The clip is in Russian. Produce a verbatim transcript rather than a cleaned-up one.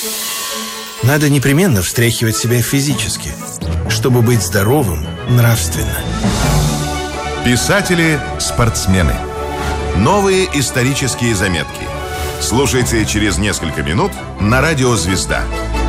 Надо непременно встряхивать себя физически, чтобы быть здоровым нравственно. Писатели-спортсмены. Новые исторические заметки. Слушайте через несколько минут на радио «Звезда».